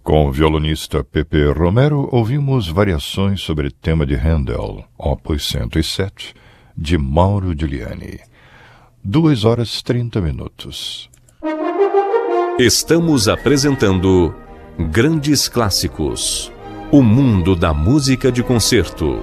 Com o violonista Pepe Romero, ouvimos variações sobre tema de Handel, Opus 107, de Mauro Giuliani. 2h30. Estamos apresentando Grandes Clássicos, o mundo da música de concerto.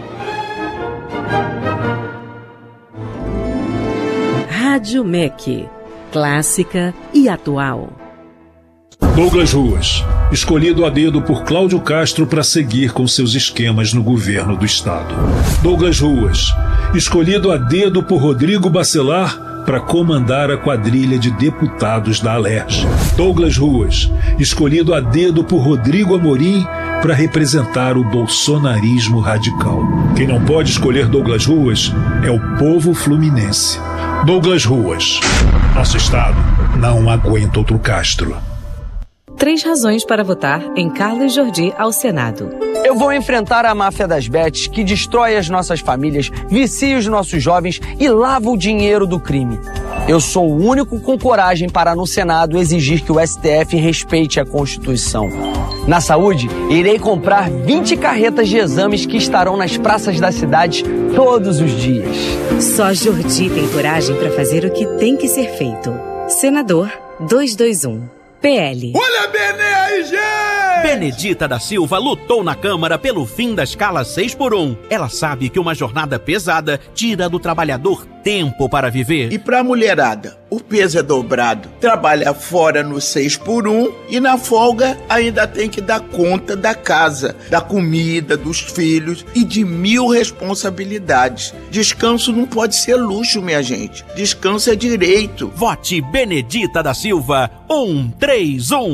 Rádio MEC, clássica e atual. Douglas Ruas, escolhido a dedo por Cláudio Castro para seguir com seus esquemas no governo do estado. Douglas Ruas, escolhido a dedo por Rodrigo Bacelar para comandar a quadrilha de deputados da Alerj. Douglas Ruas, escolhido a dedo por Rodrigo Amorim para representar o bolsonarismo radical. Quem não pode escolher Douglas Ruas é o povo fluminense. Douglas Ruas, nosso estado não aguenta outro Castro. 3 razões para votar em Carlos Jordi ao Senado. Eu vou enfrentar a máfia das bets que destrói as nossas famílias, vicia os nossos jovens e lava o dinheiro do crime. Eu sou o único com coragem para no Senado exigir que o STF respeite a Constituição. Na saúde, irei comprar 20 carretas de exames que estarão nas praças das cidades todos os dias. Só Jordi tem coragem para fazer o que tem que ser feito. Senador 221. PL. Olha a Benê aí, gente! Benedita da Silva lutou na Câmara pelo fim da escala 6x1. Ela sabe que uma jornada pesada tira do trabalhador tempo para viver. E pra mulherada, o peso é dobrado. Trabalha fora no 6x1 e na folga ainda tem que dar conta da casa, da comida, dos filhos e de 1000 responsabilidades. Descanso não pode ser luxo, minha gente. Descanso é direito. Vote Benedita da Silva 131.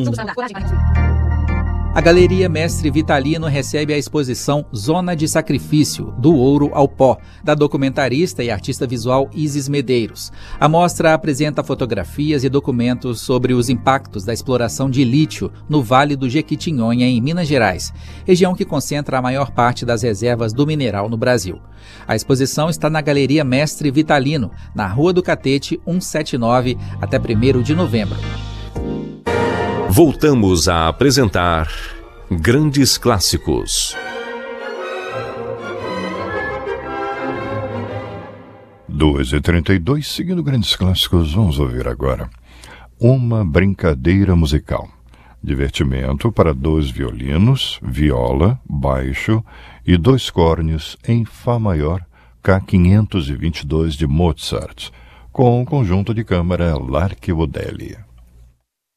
A Galeria Mestre Vitalino recebe a exposição Zona de Sacrifício, do Ouro ao Pó, da documentarista e artista visual Isis Medeiros. A mostra apresenta fotografias e documentos sobre os impactos da exploração de lítio no Vale do Jequitinhonha, em Minas Gerais, região que concentra a maior parte das reservas do mineral no Brasil. A exposição está na Galeria Mestre Vitalino, na Rua do Catete, 179, até 1º de novembro. Voltamos a apresentar Grandes Clássicos. 2h32, seguindo Grandes Clássicos, vamos ouvir agora Uma Brincadeira Musical. Divertimento para 2 violinos, viola, baixo e 2 cornes em Fá maior, K522 de Mozart, com o conjunto de câmara Lark Vodelli.